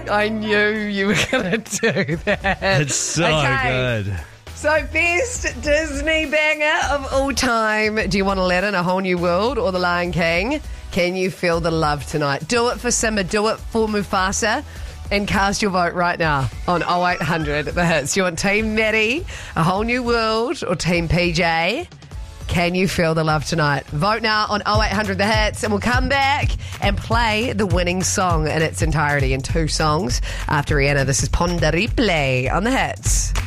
I knew you were going to do that. It's so good. So, best Disney banger of all time. Do you want Aladdin, A Whole New World, or The Lion King? Can you feel the love tonight? Do it for Simba, do it for Mufasa, and cast your vote right now on 0800 The Hits. Do you want Team Maddie, A Whole New World, or Team PJ? Can you feel the love tonight? Vote now on 0800 The Hits, and we'll come back and play the winning song in its entirety in 2 songs after Rihanna. This is Ponda Replay on The Hits.